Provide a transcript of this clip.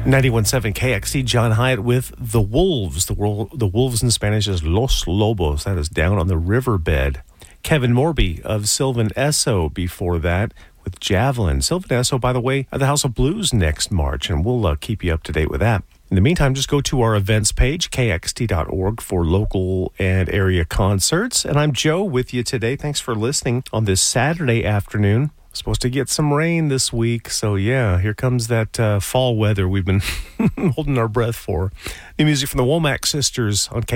91.7 KXC, John Hyatt with The Wolves. The Wolves in Spanish is Los Lobos. That is Down on the Riverbed. Kevin Morby of Sylvan Esso before that with Javelin. Sylvan Esso, by the way, at the House of Blues next March, and we'll keep you up to date with that. In the meantime, just go to our events page, kxt.org, for local and area concerts. And I'm Joe with you today. Thanks for listening on this Saturday afternoon. Supposed to get some rain this week, so yeah, here comes that fall weather we've been holding our breath for. New music from the Womack Sisters on